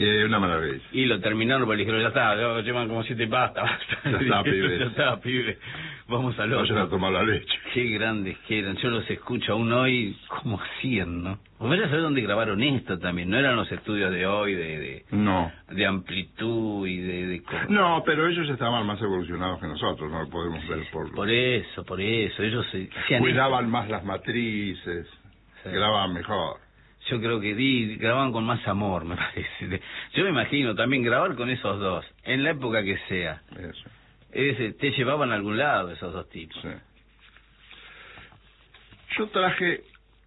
Una maravilla. Y lo terminaron porque dijeron, ya está, llevan como 7 pastas, basta. Ya está, pibe. Ya está, pibe. Vamos al otro. Vayan a tomar la leche. Qué grandes que eran. Yo los escucho aún hoy, ¿cómo hacían, no? Vos ya sabés dónde grabaron esto también. No eran los estudios de hoy, No. de amplitud y de No, pero ellos estaban más evolucionados que nosotros, no lo podemos ver Por eso. Ellos hacían cuidaban más las matrices, sí. grababan mejor. Yo creo que grababan con más amor, me parece. Yo me imagino también grabar con esos dos, en la época que sea. Eso. Te llevaban a algún lado esos dos tipos. Sí. Yo traje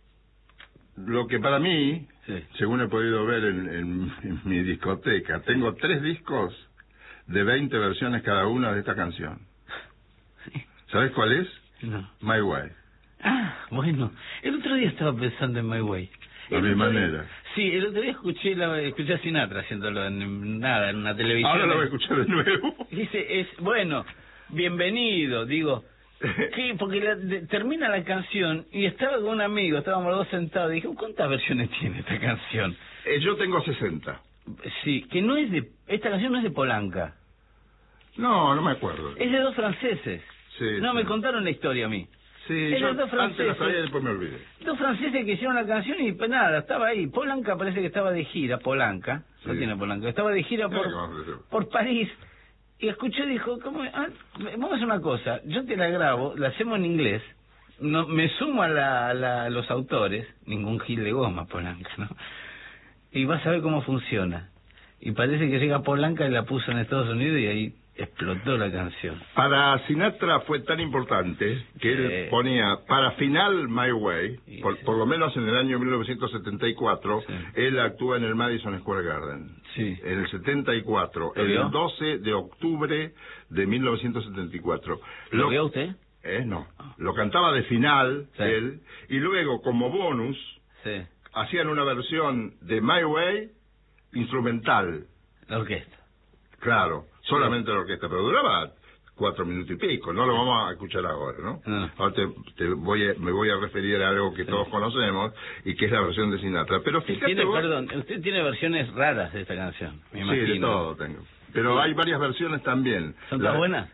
lo que para mí, sí. según he podido ver en mi discoteca, tengo 3 discos de 20 versiones cada una de esta canción. ¿Sabes cuál es? No. My Way. Ah, bueno. El otro día estaba pensando en My Way. A mi manera. Sí, el otro día escuché a Sinatra haciéndolo en una televisión. Ahora lo voy a escuchar de nuevo. Dice, bueno, bienvenido, digo. ¿Qué? Porque termina la canción y estaba con un amigo, estábamos los dos sentados, y dije, ¿cuántas versiones tiene esta canción? Yo tengo 60. Sí, que no es esta canción no es de Polanca. No me acuerdo. Es de 2 franceses. Sí, no, sí. me contaron la historia a mí. Sí, yo antes la sabía y después me olvidé. 2 franceses que hicieron la canción y pues nada, estaba ahí. Polanca parece que estaba de gira, Polanca, sí. no tiene Polanca, estaba de gira por París. Y escuché y dijo, vamos a hacer una cosa, yo te la grabo, la hacemos en inglés, no, me sumo a los autores, ningún gil de goma Polanca, ¿no? Y vas a ver cómo funciona. Y parece que llega Polanca y la puso en Estados Unidos y ahí explotó la canción. Para Sinatra fue tan importante que él ponía para final My Way, por lo menos en el año 1974, él actúa en el Madison Square Garden. Sí. En el 74, el 12 de octubre de 1974. ¿Lo vio usted? No. Lo cantaba de final él, y luego como bonus hacían una versión de My Way instrumental. La orquesta. Claro, solamente la orquesta, pero duraba 4 minutos y pico, no lo vamos a escuchar ahora, ¿no? Ahora me voy a referir a algo que todos conocemos y que es la versión de Sinatra. Pero fíjate Perdón, usted tiene versiones raras de esta canción, me imagino. Sí, de todo tengo. Pero hay varias versiones también. ¿Son todas buenas?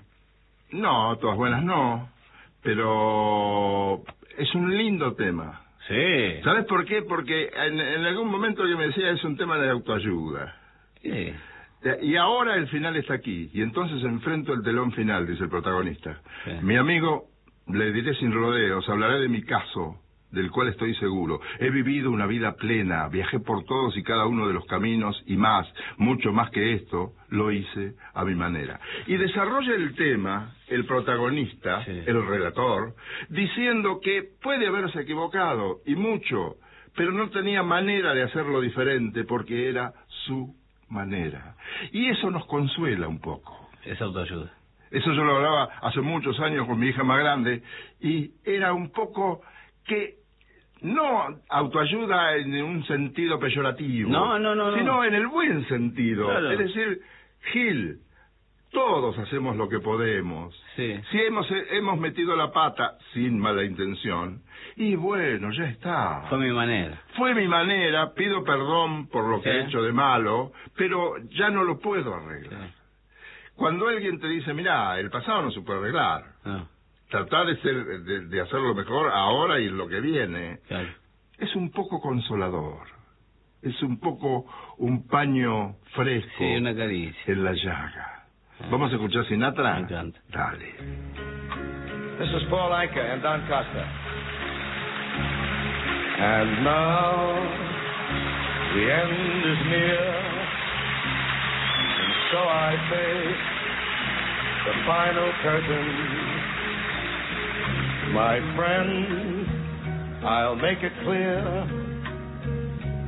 No, todas buenas no, pero es un lindo tema. Sí. ¿Sabes por qué? Porque en algún momento que me decía es un tema de autoayuda. Sí. Y ahora el final está aquí, y entonces enfrento el telón final, dice el protagonista. Sí. Mi amigo, le diré sin rodeos, hablaré de mi caso, del cual estoy seguro. He vivido una vida plena, viajé por todos y cada uno de los caminos, y más, mucho más que esto, lo hice a mi manera. Y desarrolla el tema, el protagonista, el relator, diciendo que puede haberse equivocado, y mucho, pero no tenía manera de hacerlo diferente, porque era su manera. Y eso nos consuela un poco. Es autoayuda. Eso yo lo hablaba hace muchos años con mi hija más grande, y era un poco que no autoayuda en un sentido peyorativo, sino en el buen sentido. Claro. Es decir, Gil, todos hacemos lo que podemos. Sí. Si hemos metido la pata sin mala intención, y bueno, ya está. Fue mi manera. Fue mi manera, pido perdón por lo que he hecho de malo, pero ya no lo puedo arreglar. Sí. Cuando alguien te dice, mirá, el pasado no se puede arreglar. No. Tratar de hacerlo mejor ahora y en lo que viene. Claro. Es un poco consolador. Es un poco un paño fresco una caricia en la llaga. ¿Vamos a escuchar Sinatra? Me encanta. Dale. This is Paul Anka and Don Costa. And now the end is near, and so I face the final curtain. My friend, I'll make it clear,